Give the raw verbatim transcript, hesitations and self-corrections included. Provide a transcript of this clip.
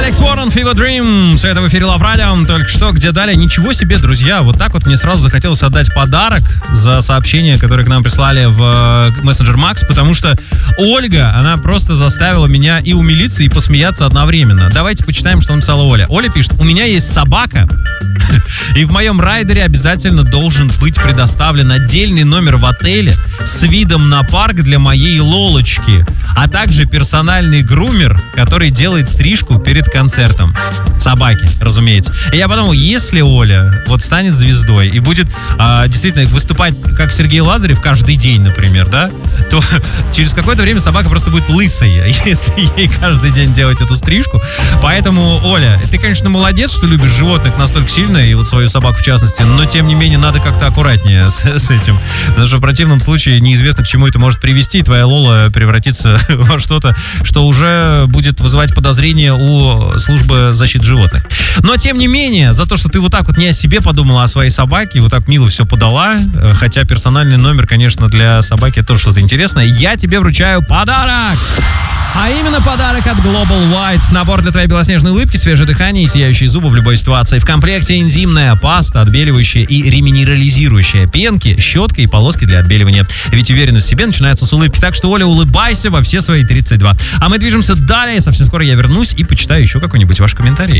Алекс Уоррен, Fever Dream. Все это в эфире Love Radio. Только что, где далее. Ничего себе, друзья. Вот так вот мне сразу захотелось отдать подарок за сообщение, которое к нам прислали в мессенджер Макс, потому что Ольга, она просто заставила меня и умилиться, и посмеяться одновременно. Давайте почитаем, что написала Оля. Оля пишет: у меня есть собака, и в моем райдере обязательно должен быть предоставлен отдельный номер в отеле с видом на парк для моей Лолочки, а также персональный грумер, который делает стрижку перед концертом. Собаки, разумеется. И я подумал, если Оля вот станет звездой и будет а, действительно выступать как Сергей Лазарев каждый день, например, да, то через какое-то время собака просто будет лысой, если ей каждый день делать эту стрижку. Поэтому, Оля, ты, конечно, молодец, что любишь животных настолько сильно, и вот свою собаку в частности, но тем не менее надо как-то аккуратнее с, с этим, потому что в противном случае неизвестно, к чему это может привести, и твоя Лола превратится во что-то, что уже будет вызывать подозрения у службы защиты животных. Но тем не менее, за то, что ты вот так вот не о себе подумала, а о своей собаке, вот так мило все подала, хотя персональный номер, конечно, для собаки тоже что-то интересное, я тебе вручаю подарок! А именно подарок от Global White. Набор для твоей белоснежной улыбки, свежее дыхание и сияющие зубы в любой ситуации. В комплекте энзимная паста, отбеливающая и реминерализирующая, пенки, щетка и полоски для отбеливания. Ведь уверенность в себе начинается с улыбки. Так что, Оля, улыбайся во все свои тридцать два. А мы движемся далее. Совсем скоро я вернусь и почитаю еще какой-нибудь ваш комментарий.